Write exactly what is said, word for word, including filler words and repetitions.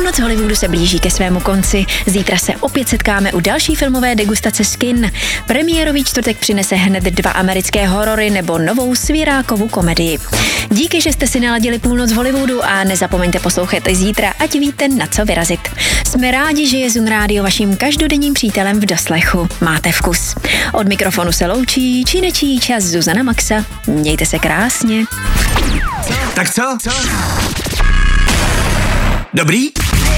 Půlnoc Hollywoodu se blíží ke svému konci. Zítra se opět setkáme u další filmové degustace Skin. Premiérový čtvrtek přinese hned dva americké horory nebo novou svěrákovou komedii. Díky, že jste si naladili Půlnoc Hollywoodu a nezapomeňte poslouchat i zítra, ať víte, na co vyrazit. Jsme rádi, že je Zoom Radio vaším každodenním přítelem v doslechu. Máte vkus. Od mikrofonu se loučí čínečí čas Zuzana Maxa. Mějte se krásně. Tak co? co? Dobrý?